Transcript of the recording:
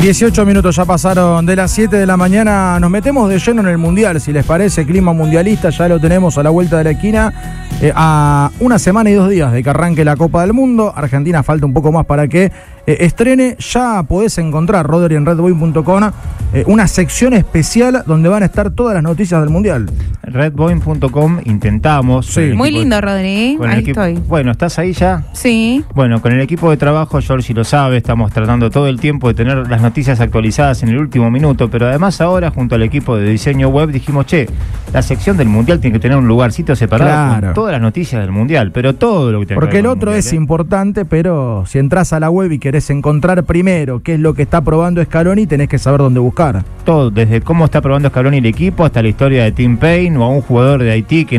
18 minutos ya pasaron de las 7 de la mañana. Nos metemos de lleno en el Mundial, si les parece. Clima mundialista, ya lo tenemos a la vuelta de la esquina. A una semana y 2 días de que arranque la Copa del Mundo. Argentina falta un poco más para que estrene. Ya podés encontrar, Rodri, en redboeing.com una sección especial donde van a estar todas las noticias del Mundial. Redboeing.com intentamos. Sí. Muy lindo, Rodri. Ahí estoy. Bueno, ¿estás ahí ya? Sí. Bueno, con el equipo de trabajo, Georgie lo sabe, estamos tratando todo el tiempo de tener las noticias actualizadas en el último minuto, pero además ahora, junto al equipo de diseño web, dijimos, la sección del Mundial tiene que tener un lugarcito separado, claro, con todas las noticias del Mundial, pero todo lo que tenga que ver porque el con otro Mundial, es importante, pero si entras a la web y querés encontrar primero qué es lo que está probando Scaloni, tenés que saber dónde buscar. Todo, desde cómo está probando Scaloni el equipo hasta la historia de Tim Payne o a un jugador de Haití que